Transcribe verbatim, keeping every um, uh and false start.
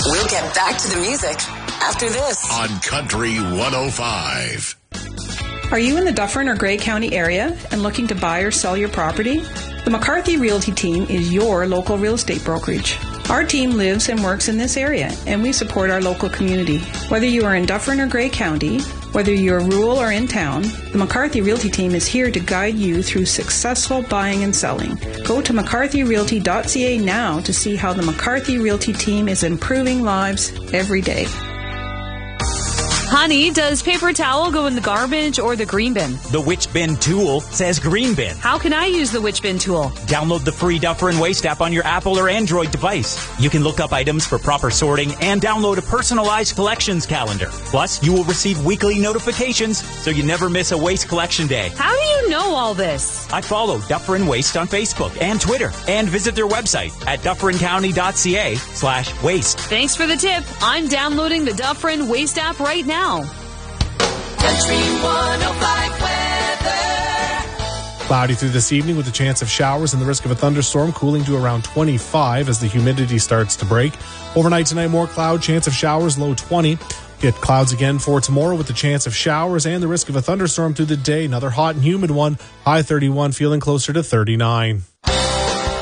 We'll get back to the music after this. On Country one oh five. Are you in the Dufferin or Grey County area and looking to buy or sell your property? The McCarthy Realty team is your local real estate brokerage. Our team lives and works in this area, and we support our local community. Whether you are in Dufferin or Grey County, whether you're rural or in town, the McCarthy Realty team is here to guide you through successful buying and selling. Go to mccarthy realty dot c a now to see how the McCarthy Realty team is improving lives every day. Honey, does paper towel go in the garbage or the green bin? The Which Bin tool says green bin. How can I use the Which Bin tool? Download the free Dufferin Waste app on your Apple or Android device. You can look up items for proper sorting and download a personalized collections calendar. Plus, you will receive weekly notifications so you never miss a waste collection day. How do you know all this? I follow Dufferin Waste on Facebook and Twitter and visit their website at dufferin county dot c a slash waste. Thanks for the tip. I'm downloading the Dufferin Waste app right now. Now. Country one oh five weather. Cloudy through this evening with a chance of showers and the risk of a thunderstorm, cooling to around twenty-five as the humidity starts to break. Overnight tonight, more cloud, chance of showers, low twenty. Get clouds again for tomorrow with the chance of showers and the risk of a thunderstorm through the day. Another hot and humid one, high thirty-one, feeling closer to thirty-nine.